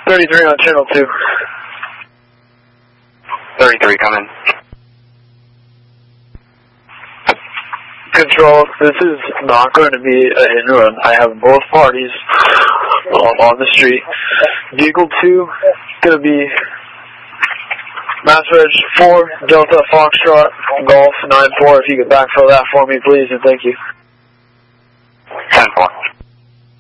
33 on channel 2. 33, come in. Control, this is not going to be a hit and run. I have both parties on the street. Vehicle 2, going to be Mass Reg 4, Delta Foxtrot, Golf 94. If you could backfill that for me, please, and thank you.